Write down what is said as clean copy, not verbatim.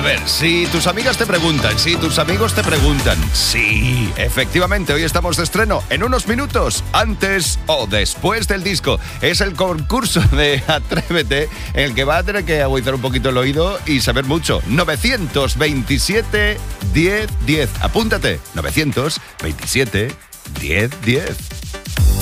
ver, si tus amigas te preguntan, si tus amigos te preguntan, sí, efectivamente, hoy estamos de estreno en unos minutos, antes o después del disco. Es el concurso de Atrévete, en el que va a tener que agudizar un poquito el oído y saber mucho. 927 10 10. Apúntate, 927 10 10.